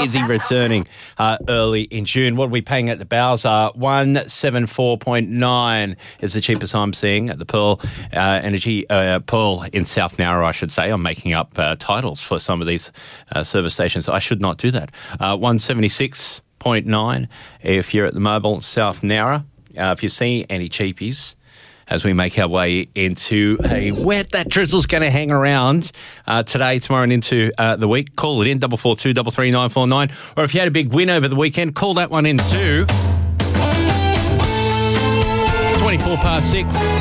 is he returning early in June? What are we paying at the Bowser? 174.9 is the cheapest I'm seeing at the Pearl Energy, Pearl in South Nowra, I should say. I'm making up titles for some of these service stations. I should not do that. 176.9 if you're at the Mobile South Nowra. If you see any cheapies as we make our way into a wet, that drizzle's going to hang around today, tomorrow and into the week, call it in, 442 339 949. Or if you had a big win over the weekend, call that one in too. It's 6:24.